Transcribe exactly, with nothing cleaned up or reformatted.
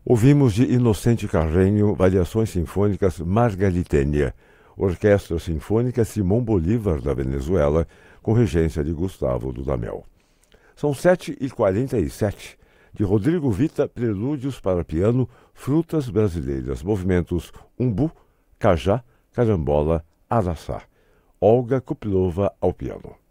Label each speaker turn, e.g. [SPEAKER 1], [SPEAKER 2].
[SPEAKER 1] Ouvimos de Inocente Carreño Variações Sinfônicas Margaritênia, Orquestra Sinfônica Simão Bolívar da Venezuela, com regência de Gustavo Dudamel. São sete e quarenta e sete, de Rodrigo Vita, Prelúdios para Piano, Frutas Brasileiras, movimentos umbu, cajá, carambola, araçá. Olga Kuplova ao piano.